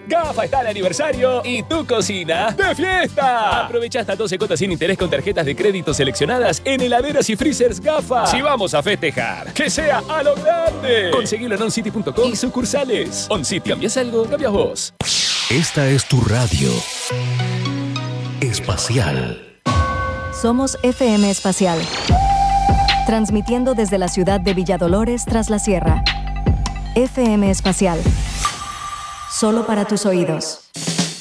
Gafa está de aniversario y tu cocina de fiesta. Aprovecha hasta 12 cuotas sin interés con tarjetas de crédito seleccionadas en heladeras y freezers Gafa. Si vamos a festejar, que sea a lo grande. Conseguilo en oncity.com y sucursales. OnCity, ¿cambias algo? Cambias vos. Esta es tu radio espacial. Somos FM Espacial. Transmitiendo desde la ciudad de Villadolores tras la sierra. FM Espacial. Solo para tus oídos.